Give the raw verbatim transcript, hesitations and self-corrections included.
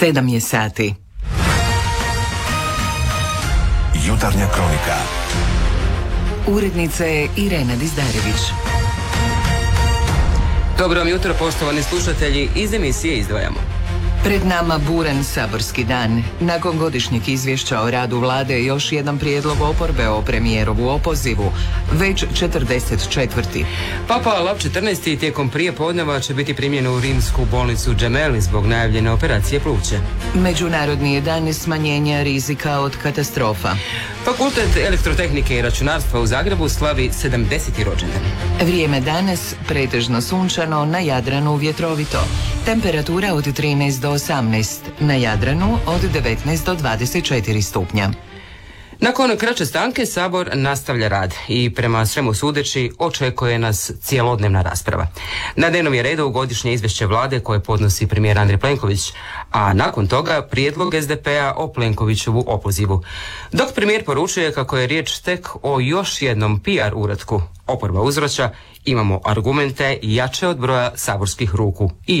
Sedam je sati. Jutarnja kronika. Urednica je Irena Dizdarević. Dobro vam jutro, poštovani slušatelji, iz emisije izdvajamo. Pred nama buran saborski dan. Nakon godišnjeg izvješća o radu vlade još jedan prijedlog oporbe o premijerovu opozivu, već četrdeset četvrti. Papa Lav četrnaesti tijekom prijepodneva će biti primljen u rimsku bolnicu Gemelli zbog najavljene operacije pluća. Međunarodni je dan smanjenja rizika od katastrofa. Fakultet elektrotehnike i računarstva u Zagrebu slavi sedamdeseti rođendan. Vrijeme danas pretežno sunčano, na Jadranu vjetrovito. Temperatura od trinaest do osamnaest, na Jadranu od devetnaest do dvadeset četiri stupnja. Nakon kraće stanke Sabor nastavlja rad i prema svemu sudeći očekuje nas cijelodnevna rasprava. Na dnevnom je redu godišnje izvješće vlade koje podnosi premijer Andrej Plenković, a nakon toga prijedlog es de pe-a o Plenkovićevu opozivu. Dok premijer poručuje kako je riječ tek o još jednom pi ar uratku, oporba uzvraća, imamo argumente jače od broja saborskih ruku i